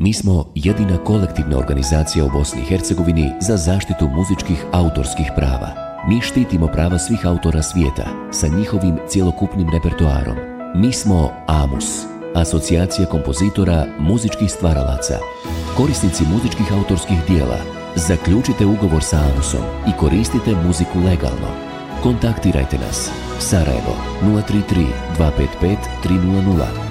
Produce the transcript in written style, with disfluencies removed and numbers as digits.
Mi smo jedina kolektivna organizacija u Bosni i Hercegovini za zaštitu muzičkih autorskih prava. Mi štitimo prava svih autora svijeta sa njihovim cjelokupnim repertoarom. Mi smo AMUS, Asocijacija kompozitora muzičkih stvaralaca. Korisnici muzičkih autorskih dijela, zaključite ugovor sa AMUS-om i koristite muziku legalno. Kontaktirajte nas. Sarajevo 033 255 300